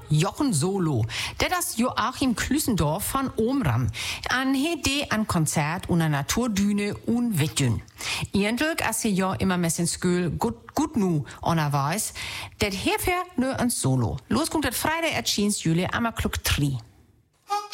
Jochen Solo. Der das Joachim Klüssendorf von Omram. An Hede an Konzert und an Naturdüne und Wettün. Eindelijk, als sie ja immer mit in Skül gut nu unterweis, det herfür nur ein Solo. Los kommt das Freitag erschien Juli am Klok 3.